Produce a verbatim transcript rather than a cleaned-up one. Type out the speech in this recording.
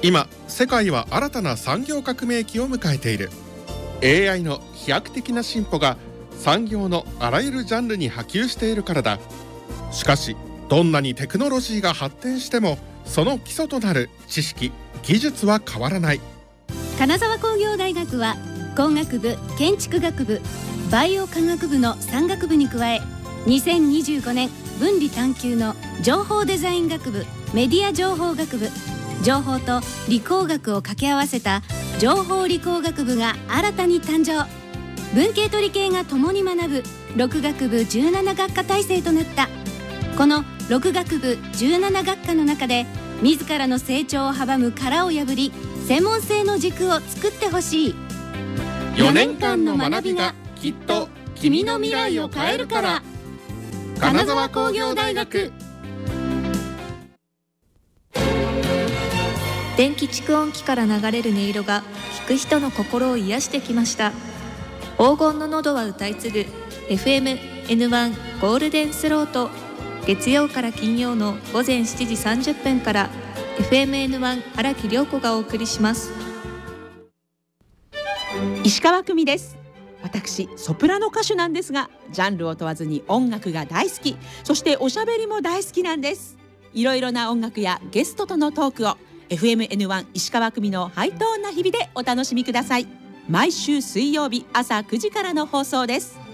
今世界は新たな産業革命期を迎えている。 エーアイ の飛躍的な進歩が産業のあらゆるジャンルに波及しているからだ。しかしどんなにテクノロジーが発展してもその基礎となる知識・技術は変わらない。 金沢工業大学は工学部、建築学部、バイオ科学部のさん学部に加え、にせんにじゅうごねん分離探究の情報デザイン学部、メディア情報学部、情報と理工学を掛け合わせた情報理工学部が新たに誕生。文系と理系が共に学ぶろく学部じゅうなな学科体制となった。このろく学部じゅうなな学科の中で自らの成長を阻む殻を破り、専門性の軸を作ってほしい。 よねんかんの学びがきっと君の未来を変えるから。金沢工業大学。 電気蓄音機から流れる音色が聞く人の心を癒してきました。黄金の喉は歌い継ぐ エフエムエヌワン ゴールデンスロート、月曜から金曜の午前しちじさんじゅっぷんから エフエムエヌワン 荒木涼子がお送りします。 石川久美です。私ソプラノ歌手なんですが、ジャンルを問わずに音楽が大好き、そしておしゃべりも大好きなんです。いろいろな音楽やゲストとのトークを エフエムエヌワン 石川久美のハイトーンな日々でお楽しみください。毎週水曜日朝くじからの放送です。